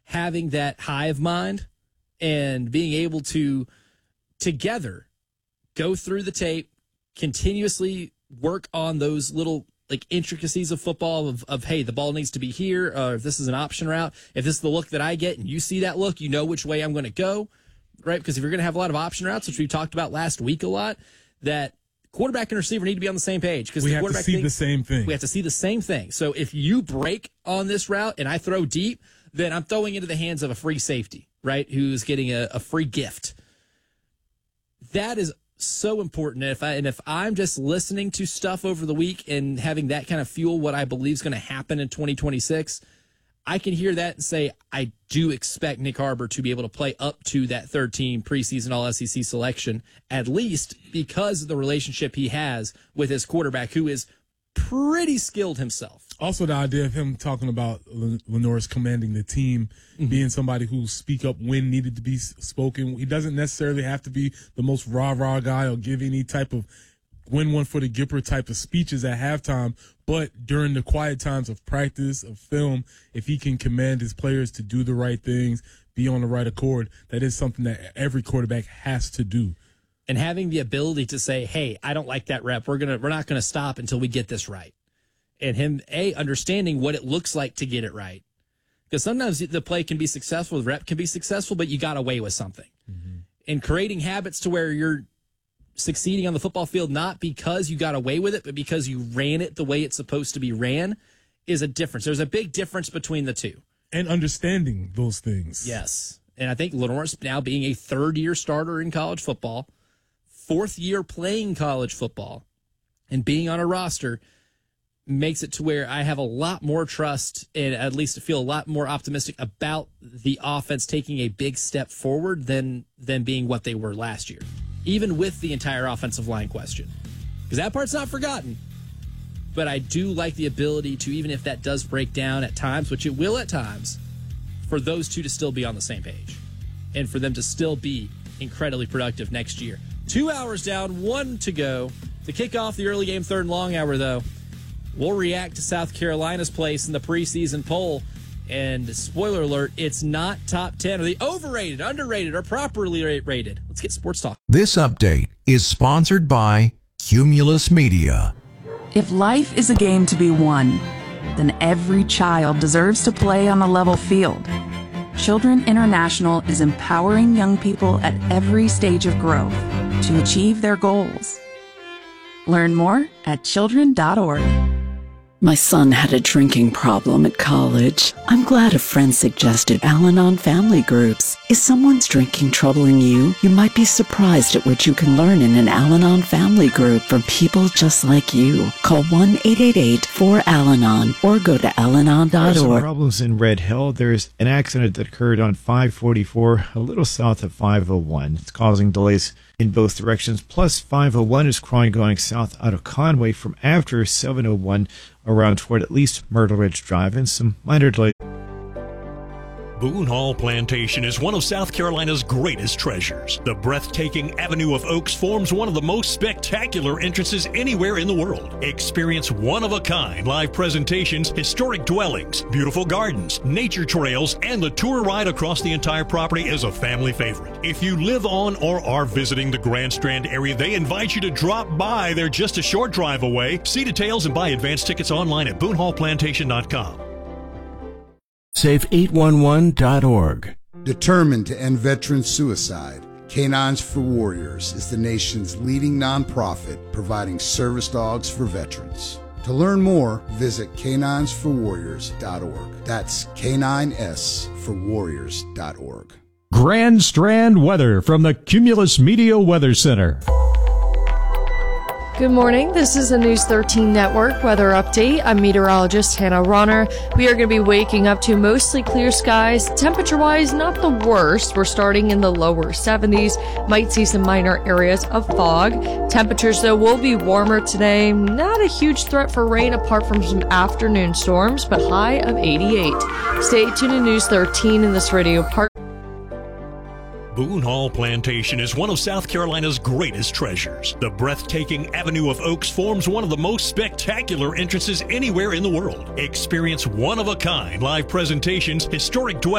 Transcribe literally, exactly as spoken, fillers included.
having that hive mind and being able to together go through the tape, continuously work on those little like intricacies of football of, of hey, the ball needs to be here, or if this is an option route, if this is the look that I get and you see that look, you know which way I'm going to go, right? Because if you're going to have a lot of option routes, which we talked about last week a lot, that quarterback and receiver need to be on the same page. Because we the have quarterback to see thing, the same thing. We have to see the same thing. So if you break on this route and I throw deep, then I'm throwing into the hands of a free safety, right, who's getting a, a free gift. That is so important. And if I and if I'm just listening to stuff over the week and having that kind of fuel what I believe is going to happen in twenty twenty-six, I can hear that and say I do expect Nick Harbor to be able to play up to that third team preseason All S E C selection, at least because of the relationship he has with his quarterback, who is pretty skilled himself. Also, the idea of him talking about Lenore's commanding the team, mm-hmm. being somebody who speak up when needed to be spoken. He doesn't necessarily have to be the most rah-rah guy or give any type of win one for the Gipper type of speeches at halftime. But during the quiet times of practice, of film, if he can command his players to do the right things, be on the right accord, that is something that every quarterback has to do. And having the ability to say, hey, I don't like that rep. We're gonna we're not gonna stop until we get this right. And him, A, understanding what it looks like to get it right. Because sometimes the play can be successful, the rep can be successful, but you got away with something. Mm-hmm. And creating habits to where you're succeeding on the football field, not because you got away with it, but because you ran it the way it's supposed to be ran, is a difference. There's a big difference between the two. And understanding those things. Yes. And I think Lenore's now being a third-year starter in college football, fourth year playing college football, and being on a roster makes it to where I have a lot more trust and at least feel a lot more optimistic about the offense taking a big step forward than than being what they were last year, even with the entire offensive line question. Because that part's not forgotten. But I do like the ability to, even if that does break down at times, which it will at times, for those two to still be on the same page and for them to still be incredibly productive next year. Two hours down, one to go. To kick off the early game third and long hour, though, we'll react to South Carolina's place in the preseason poll. And spoiler alert, it's not top ten. Are they overrated, underrated, or properly rated? Let's get sports talk. This update is sponsored by Cumulus Media. If life is a game to be won, then every child deserves to play on a level field. Children International is empowering young people at every stage of growth to achieve their goals. Learn more at children dot org. My son had a drinking problem at college. I'm glad a friend suggested Al-Anon family groups. Is someone's drinking troubling you? You might be surprised at what you can learn in an Al-Anon family group from people just like you. Call one eight eight eight four Al Anon or go to al anon dot org. There are some problems in Red Hill. There's an accident that occurred on five forty-four, a little south of five oh one. It's causing delays in both directions. Plus, five oh one is crawling going south out of Conway from after seven oh one around toward at least Myrtle Ridge Drive, and some minor delays. Boone Hall Plantation is one of South Carolina's greatest treasures. The breathtaking Avenue of Oaks forms one of the most spectacular entrances anywhere in the world. Experience one-of-a-kind live presentations, historic dwellings, beautiful gardens, nature trails, and the tour ride across the entire property is a family favorite. If you live on or are visiting the Grand Strand area, they invite you to drop by. They're just a short drive away. See details and buy advance tickets online at boone hall plantation dot com. Save eight one one dot org. Determined to end veteran suicide, Canines for Warriors is the nation's leading nonprofit providing service dogs for veterans. To learn more, visit canines for warriors dot org. That's K nine S for warriors dot org. Grand Strand weather from the Cumulus Media Weather Center. Good morning. This is the News thirteen Network weather update. I'm meteorologist Hannah Ronner. We are going to be waking up to mostly clear skies. Temperature-wise, not the worst. We're starting in the lower seventies. Might see some minor areas of fog. Temperatures, though, will be warmer today. Not a huge threat for rain apart from some afternoon storms, but high of eighty-eight. Stay tuned to News thirteen in this radio part. Boone Hall Plantation is one of South Carolina's greatest treasures. The breathtaking Avenue of Oaks forms one of the most spectacular entrances anywhere in the world. Experience one-of-a-kind live presentations, historic dwellings,